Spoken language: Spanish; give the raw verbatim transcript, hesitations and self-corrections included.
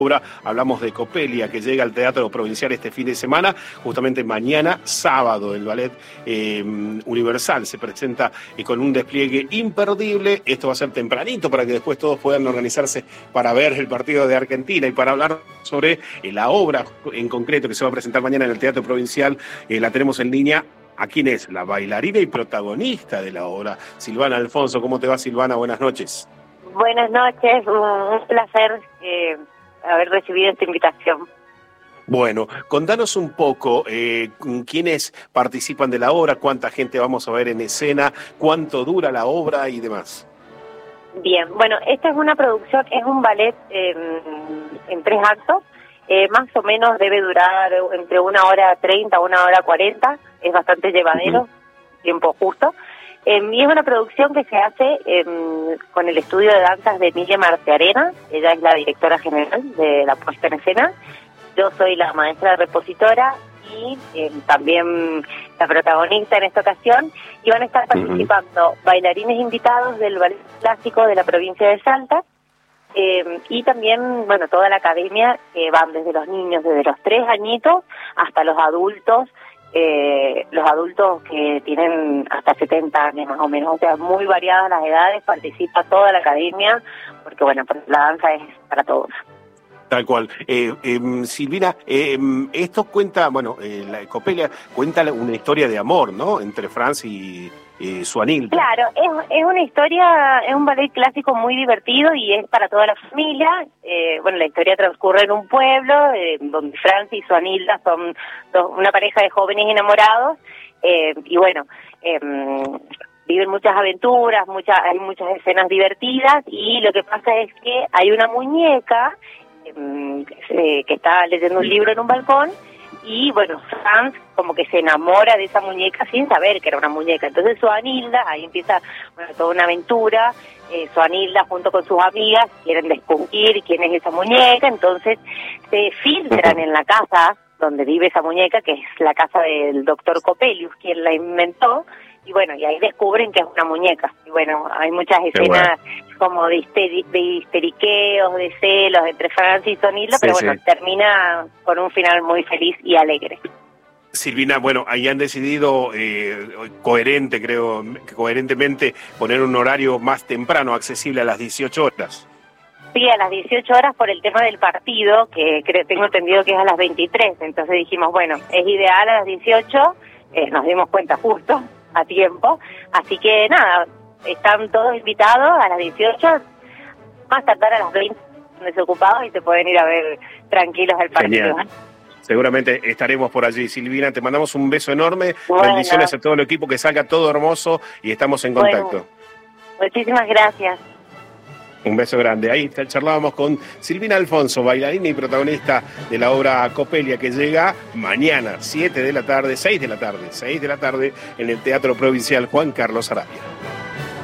Hablamos de Coppelia, que llega al Teatro Provincial este fin de semana. Justamente mañana, sábado, el Ballet eh, Universal se presenta eh, con un despliegue imperdible. Esto va a ser tempranito para que después todos puedan organizarse para ver el partido de Argentina y para hablar sobre eh, la obra en concreto que se va a presentar mañana en el Teatro Provincial. Eh, la tenemos en línea. ¿A quién es? La bailarina y protagonista de la obra, Silvana Alfonso. ¿Cómo te va, Silvana? Buenas noches. Buenas noches, un placer eh, haber recibido esta invitación. Bueno, contanos un poco eh, quiénes participan de la obra, cuánta gente vamos a ver en escena, cuánto dura la obra y demás. Bien, bueno, esta es una producción, es un ballet eh, en tres actos, eh, más o menos debe durar entre una hora treinta a una hora cuarenta, es bastante llevadero, uh-huh. tiempo justo. Eh, y es una producción que se hace eh, con el estudio de danzas de Emilia Marciarena. Ella es la directora general de la puesta en escena. Yo soy la maestra repositora y eh, también la protagonista en esta ocasión. Y van a estar participando uh-huh. bailarines invitados del ballet clásico de la provincia de Salta. Eh, y también, bueno, toda la academia, que van desde los niños, desde los tres añitos hasta los adultos. Eh, los adultos que tienen hasta setenta años más o menos, o sea, muy variadas las edades, participa toda la academia, porque bueno, pues la danza es para todos. Tal cual. Eh, eh, Silvina, eh, esto cuenta, bueno, eh, la Coppelia cuenta una historia de amor, ¿no?, entre Franz y eh, Swanhilda. Claro, es, es una historia, es un ballet clásico muy divertido y es para toda la familia. Eh, bueno, la historia transcurre en un pueblo eh, donde Franz y Swanhilda son dos, una pareja de jóvenes enamorados eh, y bueno, eh, viven muchas aventuras, muchas, hay muchas escenas divertidas y lo que pasa es que hay una muñeca eh, que está leyendo un libro en un balcón y bueno, Franz como que se enamora de esa muñeca sin saber que era una muñeca. Entonces Swanhilda, ahí empieza bueno, toda una aventura. eh, Swanhilda junto con sus amigas quieren descubrir quién es esa muñeca, entonces se filtran en la casa donde vive esa muñeca, que es la casa del doctor Coppelius, quien la inventó, y bueno, y ahí descubren que es una muñeca. Y bueno, hay muchas escenas bueno. como de, histeri de histeriqueos, de celos entre Franz y Swanhilda, sí, pero bueno, sí. termina con un final muy feliz y alegre. Silvina, bueno, ahí han decidido eh, coherente, creo, coherentemente poner un horario más temprano, accesible a las dieciocho horas. Sí, a las dieciocho horas por el tema del partido, que creo, tengo entendido que es a las veintitrés, entonces dijimos, bueno, es ideal a las dieciocho, eh, nos dimos cuenta justo, a tiempo, así que nada, están todos invitados a las dieciocho, más tardar a las veinte, desocupados y se pueden ir a ver tranquilos el partido. Genial. Seguramente estaremos por allí. Silvina, te mandamos un beso enorme, bueno. bendiciones a todo el equipo, que salga todo hermoso y estamos en contacto. Bueno, muchísimas gracias. Un beso grande. Ahí charlábamos con Silvina Alfonso, bailarina y protagonista de la obra Coppelia, que llega mañana, siete de la tarde, seis de la tarde, seis de la tarde, en el Teatro Provincial Juan Carlos Arabia.